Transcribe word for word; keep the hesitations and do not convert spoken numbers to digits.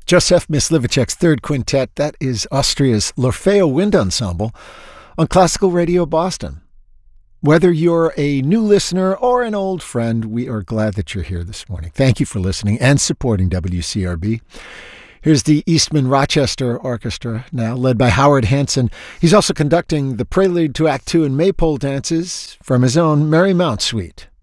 Josef Myslivacek's third quintet, that is Austria's L'Orfeo Wind Ensemble on Classical Radio Boston. Whether you're a new listener or an old friend, we are glad that you're here this morning. Thank you for listening and supporting W C R B. Here's the Eastman Rochester Orchestra now, led by Howard Hanson. He's also conducting the prelude to Act Two and Maypole dances from his own Merry Mount Suite.